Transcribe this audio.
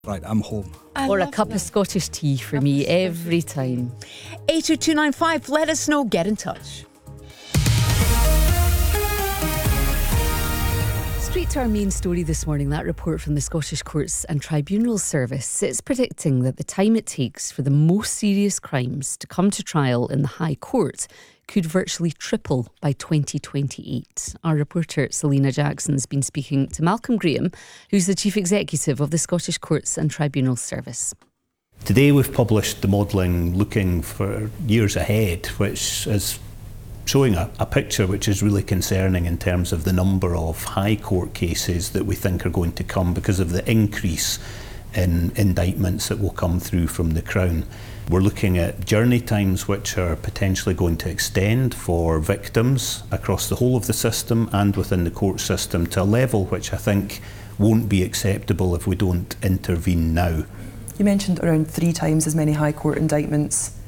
Right, I'm home. Or a cup of Scottish tea for me every time. 82295, let us know, get in touch. Straight to our main story this morning, that report from the Scottish Courts and Tribunals Service. It's predicting that the time it takes for the most serious crimes to come to trial in the High Court could virtually triple by 2028. Our reporter Selena Jackson's been speaking to Malcolm Graham, who's the Chief Executive of the Scottish Courts and Tribunals Service. Today we've published the modelling looking for years ahead, which is showing a picture which is really concerning in terms of the number of High Court cases that we think are going to come because of the increase in indictments that will come through from the Crown. We're looking at journey times which are potentially going to extend for victims across the whole of the system and within the court system to a level which I think won't be acceptable if we don't intervene now. You mentioned around 3 times as many High Court indictments